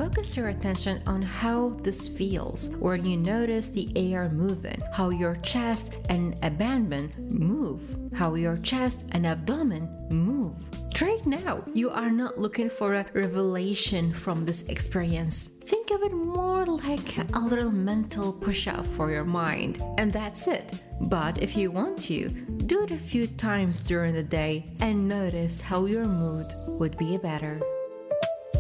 focus your attention on how this feels, where you notice the air moving, how your chest and abdomen move, how your chest and abdomen move. Try it now. You are not looking for a revelation from this experience. Think of it more like a little mental push-up for your mind, and that's it. But if you want to, do it a few times during the day and notice how your mood would be better.